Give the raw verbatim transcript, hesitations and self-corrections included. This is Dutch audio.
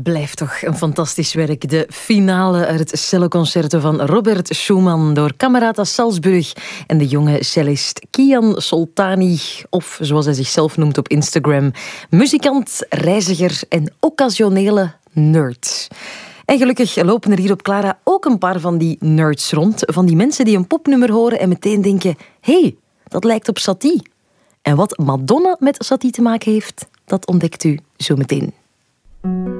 Blijft toch een fantastisch werk. De finale uit het celloconcerto van Robert Schumann door Camerata Salzburg en de jonge cellist Kian Soltani, of zoals hij zichzelf noemt op Instagram, muzikant, reiziger en occasionele nerd. En gelukkig lopen er hier op Clara ook een paar van die nerds rond, van die mensen die een popnummer horen en meteen denken, hé, hey, dat lijkt op Satie. En wat Madonna met Satie te maken heeft, dat ontdekt u zo meteen.